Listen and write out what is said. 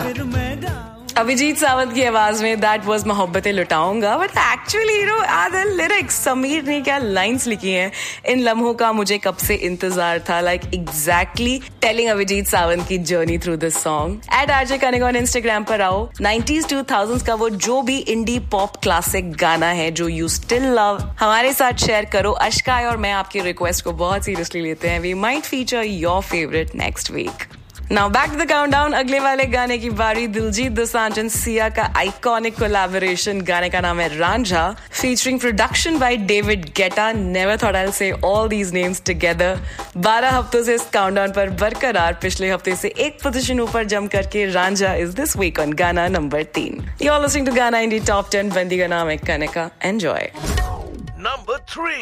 फिर मैं गाऊं। अभिजीत सावंत की आवाज में that was Mohabbatein लुटाऊंगा, but actually आदर लिरिक्स समीर ने क्या लाइंस लिखी हैं। इन लम्हों का मुझे कब से इंतजार था, like exactly telling Abhijit Sawant की journey through this song. @RJ कनेगा on Instagram पर आओ। 90s 2000s का वो जो भी इंडी पॉप क्लासिक गाना है जो यू स्टिल लव, हमारे साथ शेयर करो। अश्काय और मैं आपकी रिक्वेस्ट को बहुत सीरियसली लेते हैं। We might feature your favourite next week. Now back to the countdown. अगले वाले गाने की बारी दिलजीत दोसांझ एंड सिया का आइकॉनिक कोलैबोरेशन। गाने का नाम है Ranjha, featuring production by David Guetta. Never thought I will say all these names together. 12 हफ्तों से इस काउंटडाउन पर बरकरार, पिछले हफ्ते से एक पोजीशन ऊपर जम करके Ranjha is this week on गाना number 3। You are listening to गाना इंडी टॉप 10। बंदी का नाम है कनिका। एंजॉय। Number 3.